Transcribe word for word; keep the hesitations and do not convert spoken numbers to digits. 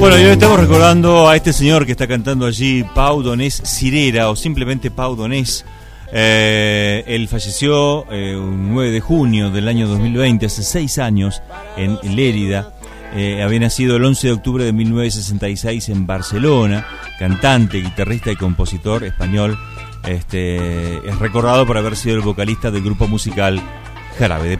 Bueno, y hoy estamos recordando a este señor que está cantando allí, Pau Donés Cirera, o simplemente Pau Donés. Eh, él falleció eh, un nueve de junio del año dos mil veinte, hace seis años, en Lérida. Eh, había nacido el once de octubre de mil novecientos sesenta y seis en Barcelona, cantante, guitarrista y compositor español. Este, es recordado por haber sido el vocalista del grupo musical Jarabe de Palo.